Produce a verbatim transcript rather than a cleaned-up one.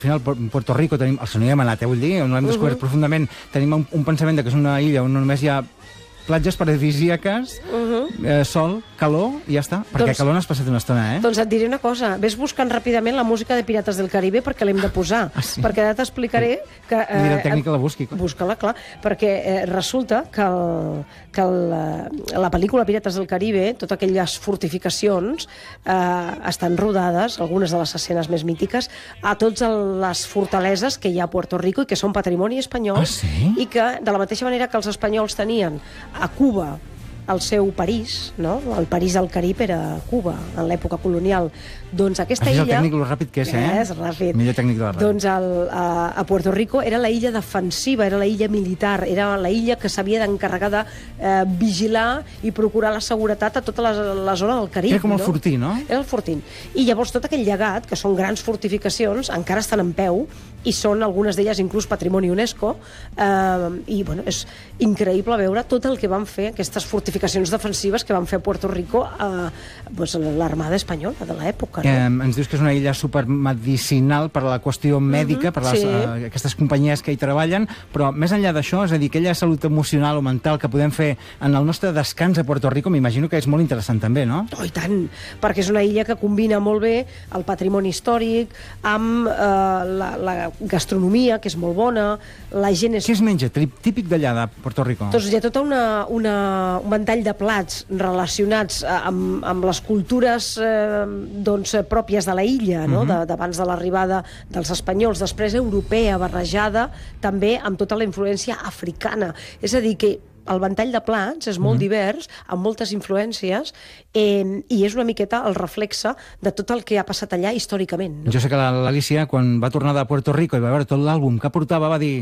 Al final, Puerto Rico, tenim, el sonido manat, eh, vull dir, no l'hem descobert uh -huh. profundament, tenim un, un pensament de que és una illa on només hi ha platges paradisíaques, uh -huh. eh, sol, calor, i ja està. Perquè doncs, calor n'has passat una estona, eh? Doncs et diré una cosa, ves buscant ràpidament la música de Pirates del Caribe perquè l'hem de posar. Ah, sí? Perquè ara t'explicaré que... Eh, Mira, el tècnic que la busqui. Busca-la, clar, perquè eh, resulta que, el, que el, la pel·lícula Pirates del Caribe, totes aquelles fortificacions, eh, estan rodades, algunes de les escenes més mítiques, a totes les fortaleses que hi ha a Puerto Rico i que són patrimoni espanyol. Ah, sí? I que, de la mateixa manera que els espanyols tenien a Cuba el seu París, no? El París del Carib era Cuba, en l'època colonial. Doncs aquesta Això és illa... el tècnic, lo ràpid que és, eh? És ràpid. Millor tècnic de la ràdio. Doncs el, a, a Puerto Rico era la illa defensiva, era la illa militar, era la illa que s'havia d'encarregar de eh, vigilar i procurar la seguretat a tota la, la zona del Carib. Era com el no? fortí, no? Era el fortín. I llavors tot aquell llegat, que són grans fortificacions, encara estan en peu, i són algunes d'elles inclús patrimoni UNESCO, eh, i bueno, és increïble veure tot el que van fer, aquestes fortificacions defensives que van fer a Puerto Rico eh, pues, l'armada espanyola de l'època. No? Eh, ens dius que és una illa supermedicinal per a la qüestió mèdica, uh -huh, per les, sí. uh, aquestes companyies que hi treballen, però més enllà d'això, és a dir, aquella salut emocional o mental que podem fer en el nostre descans a Puerto Rico, m'imagino que és molt interessant també, no? Oh, i tant, perquè és una illa que combina molt bé el patrimoni històric amb eh, la, la gastronomia, que és molt bona, la gent és... Què es menja típic d'allà, de Puerto Rico? Doncs hi ha tot una, una, un ventall de plats relacionats amb, amb les cultures eh, doncs, pròpies de la illa, no? Uh-huh. d'abans de, de l'arribada dels espanyols, després europea, barrejada també amb tota la influència africana. És a dir, que el ventall de plats és molt mm. divers, amb moltes influències, eh, i és una miqueta el reflexe de tot el que ha passat allà històricament. No? Jo sé que l'Alícia, quan va tornar de Puerto Rico i va veure tot l'àlbum que portava, va dir,